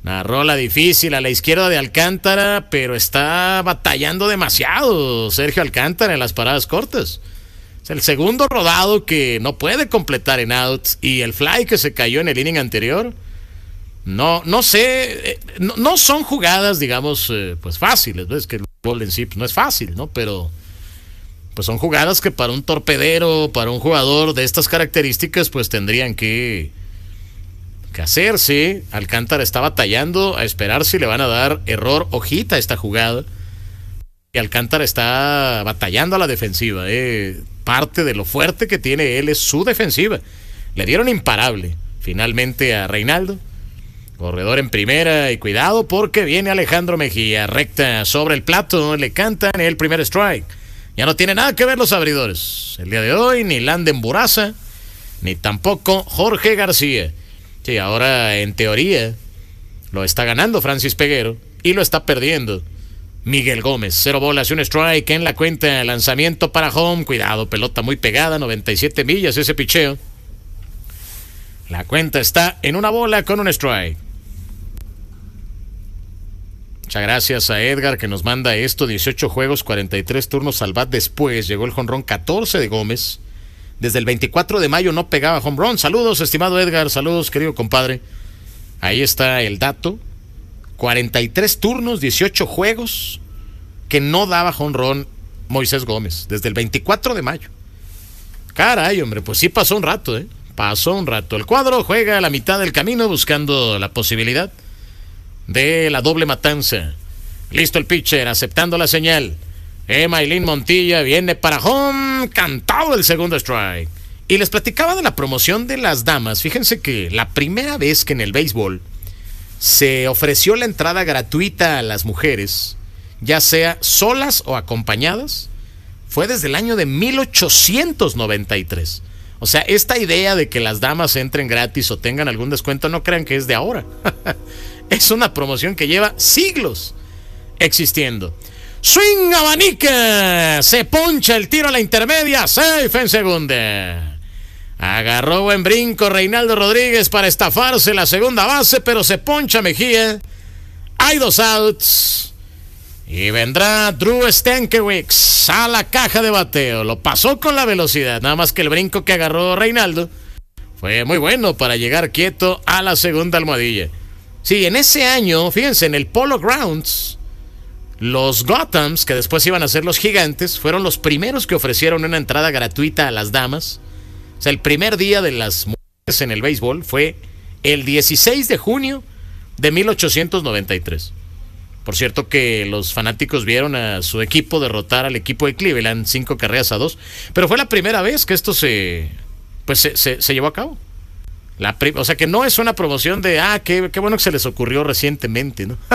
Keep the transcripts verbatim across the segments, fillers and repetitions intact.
Una rola difícil a la izquierda de Alcántara, pero está batallando demasiado Sergio Alcántara en las paradas cortas. Es el segundo rodado que no puede completar en outs, y el fly que se cayó en el inning anterior. No, no sé, no, no son jugadas, digamos, eh, pues fáciles, ¿ves? Que el gol en sí pues, no es fácil, ¿no? Pero pues son jugadas que para un torpedero, para un jugador de estas características, pues tendrían que, que hacerse. Alcántara está batallando a esperar si le van a dar error hojita a esta jugada. Y Alcántara está batallando a la defensiva, ¿eh? Parte de lo fuerte que tiene él es su defensiva. Le dieron imparable finalmente a Reinaldo. Corredor en primera y cuidado porque viene Alejandro Mejía. Recta sobre el plato, le cantan el primer strike. Ya no tiene nada que ver los abridores. El día de hoy ni Landen Buraza, ni tampoco Jorge García. Sí, ahora en teoría lo está ganando Francis Peguero y lo está perdiendo Miguel Gómez. Cero bolas y un strike en la cuenta. Lanzamiento para home. Cuidado, pelota muy pegada, noventa y siete millas ese picheo. La cuenta está en una bola con un strike. Muchas gracias a Edgar que nos manda esto. dieciocho juegos, cuarenta y tres turnos al bat después. Llegó el jonrón catorce de Gómez. Desde el veinticuatro de mayo no pegaba home run. Saludos, estimado Edgar. Saludos, querido compadre. Ahí está el dato. cuarenta y tres turnos, dieciocho juegos que no daba home run Moisés Gómez. Desde el veinticuatro de mayo. Caray, hombre, pues sí pasó un rato, ¿eh? Pasó un rato. El cuadro juega a la mitad del camino buscando la posibilidad de la doble matanza. Listo el pitcher, aceptando la señal. Emailín Montilla viene para home, cantado el segundo strike. Y les platicaba de la promoción de las damas. Fíjense que la primera vez que en el béisbol se ofreció la entrada gratuita a las mujeres, ya sea solas o acompañadas, fue desde el año de mil ochocientos noventa y tres. O sea, esta idea de que las damas entren gratis o tengan algún descuento, no crean que es de ahora. Es una promoción que lleva siglos existiendo. Swing abanica. Se poncha el tiro a la intermedia. Safe en segunda. Agarró buen brinco Reinaldo Rodríguez para estafarse la segunda base, pero se poncha Mejía. Hay dos outs. Y vendrá Drew Stankiewicz a la caja de bateo. Lo pasó con la velocidad. Nada más que el brinco que agarró Reinaldo fue muy bueno para llegar quieto a la segunda almohadilla. Sí, en ese año, fíjense, en el Polo Grounds, los Gothams, que después iban a ser los Gigantes, fueron los primeros que ofrecieron una entrada gratuita a las damas. O sea, el primer día de las mujeres en el béisbol fue el dieciséis de junio de mil ochocientos noventa y tres. Por cierto que los fanáticos vieron a su equipo derrotar al equipo de Cleveland cinco carreras a dos, pero fue la primera vez que esto se, pues se, se, se llevó a cabo. La prim- o sea que no es una promoción de, ah, qué, qué bueno que se les ocurrió recientemente, ¿no?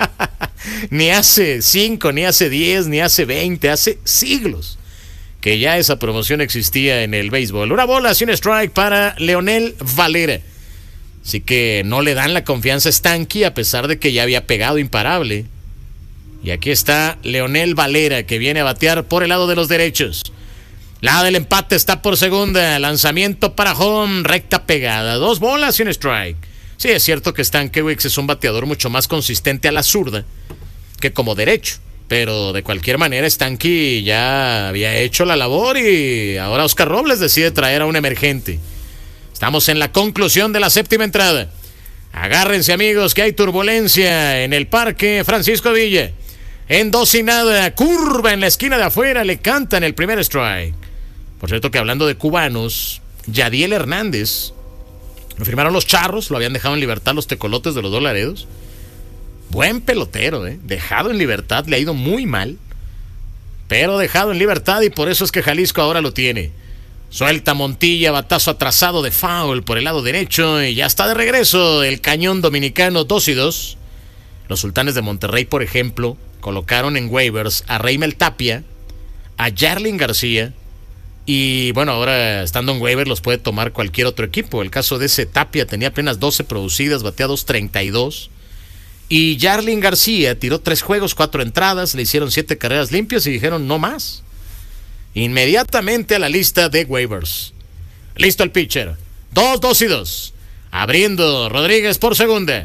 Ni hace cinco, ni hace diez, ni hace veinte, hace siglos que ya esa promoción existía en el béisbol. Una bola, sin strike para Leonel Valera. Así que no le dan la confianza a Stanky a pesar de que ya había pegado imparable. Y aquí está Leonel Valera que viene a batear por el lado de los derechos. La del empate está por segunda. Lanzamiento para home, recta pegada. Dos bolas y un strike. Sí, es cierto que Stankiewicz es un bateador mucho más consistente a la zurda que como derecho. Pero de cualquier manera Stanky ya había hecho la labor y ahora Oscar Robles decide traer a un emergente. Estamos en la conclusión de la séptima entrada. Agárrense, amigos, que hay turbulencia en el parque Francisco Villa. En dos y nada, curva en la esquina de afuera, le cantan el primer strike. Por cierto que hablando de cubanos, Yadiel Hernández, lo firmaron los Charros, lo habían dejado en libertad los Tecolotes de los Dos Laredos. Buen pelotero, ¿eh? Dejado en libertad, le ha ido muy mal, pero dejado en libertad y por eso es que Jalisco ahora lo tiene. Suelta Montilla, batazo atrasado de foul por el lado derecho y ya está de regreso el cañón dominicano. Dos y dos. Los Sultanes de Monterrey, por ejemplo, colocaron en waivers a Reymel Tapia, a Jarlin García y bueno, ahora estando en waiver los puede tomar cualquier otro equipo. El caso de ese Tapia tenía apenas doce producidas, bateados treinta y dos. Y Jarlin García tiró tres juegos, cuatro entradas, le hicieron siete carreras limpias y dijeron no más. Inmediatamente a la lista de waivers. Listo el pitcher. Dos, dos y dos. Abriendo Rodríguez por segunda.